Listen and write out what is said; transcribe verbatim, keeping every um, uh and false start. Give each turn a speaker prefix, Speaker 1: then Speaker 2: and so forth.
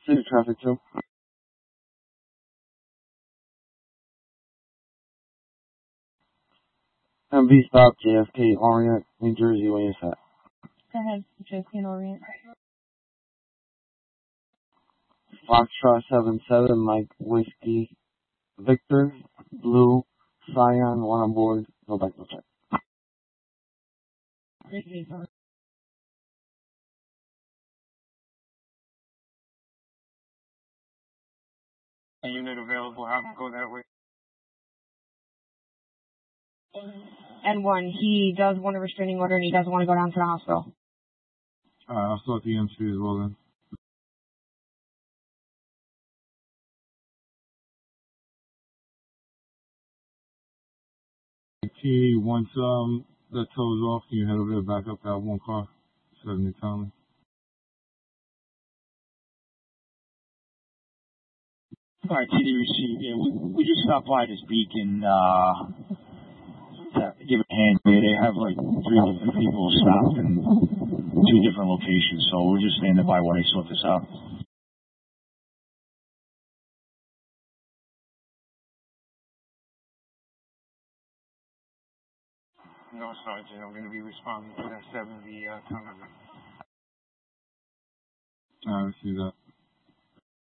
Speaker 1: City traffic too. M V stop, J F K, Orient, New Jersey, when you're set.
Speaker 2: Go ahead, J F K and Orient.
Speaker 1: Foxtrot seven seven, Mike Whiskey, Victor, Blue, Scion, one on board, no back, no check.
Speaker 3: A unit available, have him go that way.
Speaker 2: And one, he does want a restraining order and he doesn't want to go down to the hospital.
Speaker 4: Alright, I'll start the M C as well then. T, once um that tows off, can you head over there, back up that one car? seventy Tommy.
Speaker 5: Alright, T D receive. Yeah, we, we just stopped by this beacon, uh, to give a hand here. They have like three different people stopped in two different locations, so we're just standing by while they sort this out.
Speaker 3: No, Sergeant, I'm going to be responding to that seventy uh, Tommy.
Speaker 4: Alright, see that.